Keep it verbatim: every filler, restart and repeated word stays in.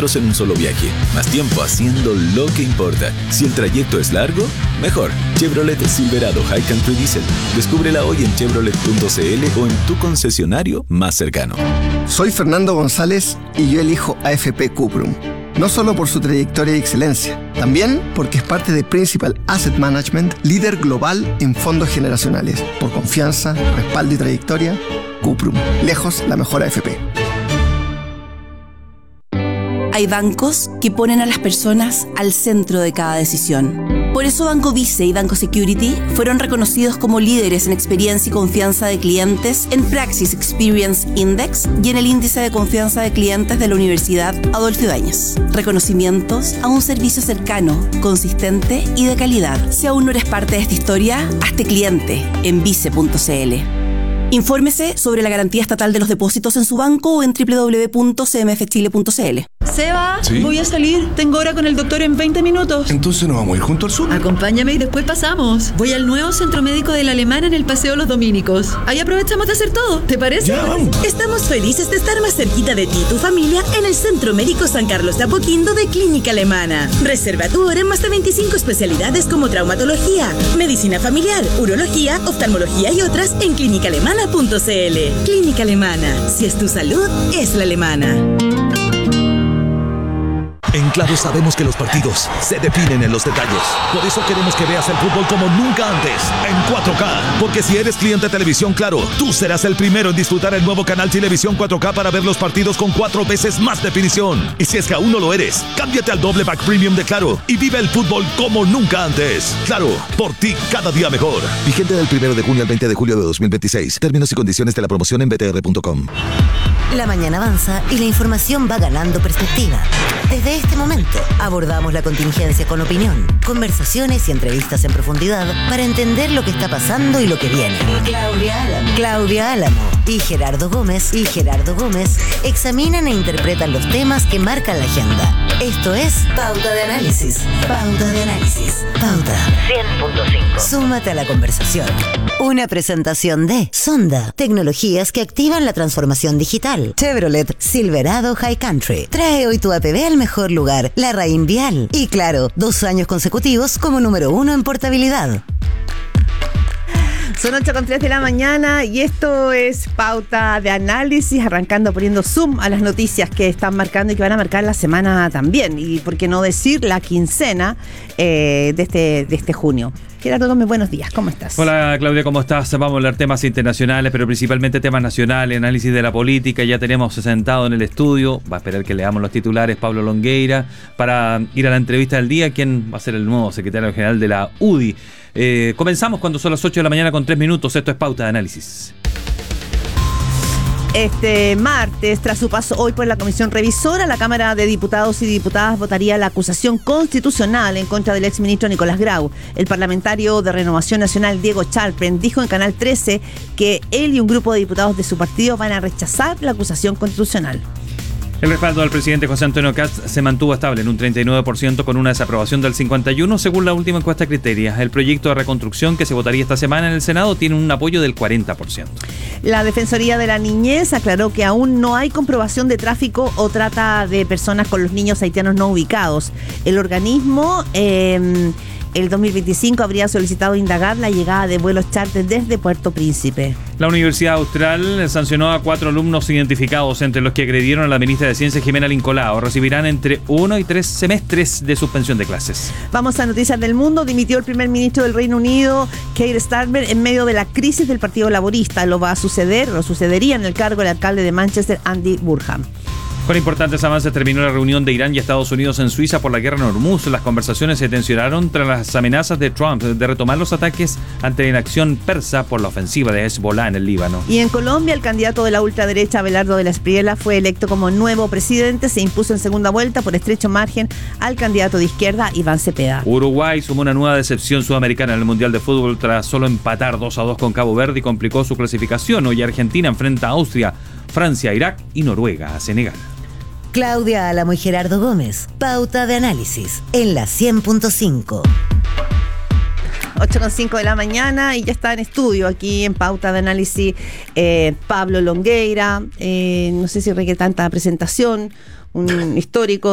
kilómetros en un solo viaje. Más tiempo haciendo lo que importa. Si el trayecto es largo, mejor. Chevrolet Silverado High Country Diesel. Descúbrela hoy en chevrolet punto c l o en tu concesionario más cercano. Soy Fernando González y yo elijo A F P Cuprum. No solo por su trayectoria y excelencia, también porque es parte de Principal Asset Management, líder global en fondos generacionales. Por confianza, respaldo y trayectoria, Cuprum. Lejos la mejor A F P. Hay bancos que ponen a las personas al centro de cada decisión. Por eso Banco Vice y Banco Security fueron reconocidos como líderes en experiencia y confianza de clientes en Praxis Experience Index y en el índice de confianza de clientes de la Universidad Adolfo Ibáñez. Reconocimientos a un servicio cercano, consistente y de calidad. Si aún no eres parte de esta historia, hazte cliente en vice punto c l. Infórmese sobre la garantía estatal de los depósitos en su banco o en doble u doble u doble u punto c m f chile punto c l. Seba, ¿Sí? Voy a salir. Tengo hora con el doctor en veinte minutos. Entonces nos vamos a ir junto al sur. Acompáñame y después pasamos. Voy al nuevo centro médico de la Alemana en el Paseo Los Dominicos. Ahí aprovechamos de hacer todo. ¿Te parece? Ya, vamos. Estamos felices de estar más cerquita de ti y tu familia en el Centro Médico San Carlos de Apoquindo de Clínica Alemana. Reserva tu hora en más de veinticinco especialidades como traumatología, medicina familiar, urología, oftalmología y otras en clínica alemana punto c l. Clínica Alemana. Si es tu salud, es la alemana. En Claro sabemos que los partidos se definen en los detalles. Por eso queremos que veas el fútbol como nunca antes, en cuatro K. Porque si eres cliente de Televisión Claro, tú serás el primero en disfrutar el nuevo canal Televisión cuatro K para ver los partidos con cuatro veces más definición. Y si es que aún no lo eres, cámbiate al doble pack premium de Claro y vive el fútbol como nunca antes. Claro, por ti cada día mejor. Vigente del primero de junio al veinte de julio de dos mil veintiséis. Términos y condiciones de la promoción en b t r punto com. La mañana avanza y la información va ganando perspectiva. Desde este momento abordamos la contingencia con opinión, conversaciones y entrevistas en profundidad para entender lo que está pasando y lo que viene. Claudia Álamo, Claudia Álamo y Gerardo Gómez y Gerardo Gómez examinan e interpretan los temas que marcan la agenda. Esto es Pauta de Análisis. Pauta de Análisis. Pauta cien punto cinco. Súmate a la conversación. Una presentación de Sonda, tecnologías que activan la transformación digital. Chevrolet Silverado High Country. Trae hoy tu A P B al mejor lugar, la Raín Vial. Y claro, dos años consecutivos como número uno en portabilidad. Son ocho con tres de la mañana y esto es Pauta de Análisis, arrancando poniendo zoom a las noticias que están marcando y que van a marcar la semana también. Y por qué no decir la quincena eh, de, este, de este junio. Gerardo Gómez, buenos días, ¿cómo estás? Hola Claudia, ¿cómo estás? Vamos a hablar temas internacionales, pero principalmente temas nacionales, análisis de la política. Ya tenemos sentado en el estudio, va a esperar que leamos los titulares, Pablo Longueira, para ir a la entrevista del día, quien va a ser el nuevo secretario general de la U D I. Eh, comenzamos cuando son las ocho de la mañana con tres minutos, esto es Pauta de Análisis. Este martes, tras su paso hoy por la Comisión Revisora, la Cámara de Diputados y Diputadas votaría la acusación constitucional en contra del exministro Nicolás Grau. El parlamentario de Renovación Nacional, Diego Chalpren, dijo en Canal trece que él y un grupo de diputados de su partido van a rechazar la acusación constitucional. El respaldo del presidente José Antonio Kast se mantuvo estable en un treinta y nueve por ciento con una desaprobación del cincuenta y uno por ciento según la última encuesta Criteria. El proyecto de reconstrucción que se votaría esta semana en el Senado tiene un apoyo del cuarenta por ciento. La Defensoría de la Niñez aclaró que aún no hay comprobación de tráfico o trata de personas con los niños haitianos no ubicados. El organismo... Eh, El dos mil veinticinco habría solicitado indagar la llegada de vuelos charter desde Puerto Príncipe. La Universidad Austral sancionó a cuatro alumnos identificados, entre los que agredieron a la ministra de Ciencias, Jimena Lincolao. Recibirán entre uno y tres semestres de suspensión de clases. Vamos a noticias del mundo. Dimitió el primer ministro del Reino Unido, Keir Starmer, en medio de la crisis del Partido Laborista. Lo va a suceder, lo sucedería en el cargo el alcalde de Manchester, Andy Burnham. Con importantes avances terminó la reunión de Irán y Estados Unidos en Suiza por la guerra en Hormuz. Las conversaciones se tensionaron tras las amenazas de Trump de retomar los ataques ante la inacción persa por la ofensiva de Hezbollah en el Líbano. Y en Colombia, el candidato de la ultraderecha, Abelardo de la Espriella, fue electo como nuevo presidente. Se impuso en segunda vuelta por estrecho margen al candidato de izquierda, Iván Cepeda. Uruguay sumó una nueva decepción sudamericana en el Mundial de Fútbol tras solo empatar dos a dos con Cabo Verde y complicó su clasificación. Hoy Argentina enfrenta a Austria, Francia a Irak y Noruega a Senegal. Claudia Álamo y Gerardo Gómez. Pauta de Análisis en la cien punto cinco. ocho con cinco de la mañana y ya está en estudio aquí en Pauta de Análisis eh, Pablo Longueira. Eh, no sé si requiere tanta presentación, un histórico